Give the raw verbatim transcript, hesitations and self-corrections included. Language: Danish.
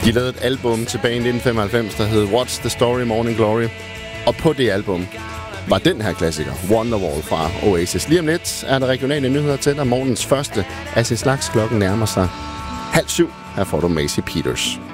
De lavede et album tilbage i nitten femoghalvfems, der hed What's the Story, Morning Glory. Og på det album var den her klassiker, Wonderwall fra Oasis. Lige om lidt er der regionale nyheder til dig. Morgens første af sin slags. Klokken nærmer sig halv syv. Her får du Maisie Peters.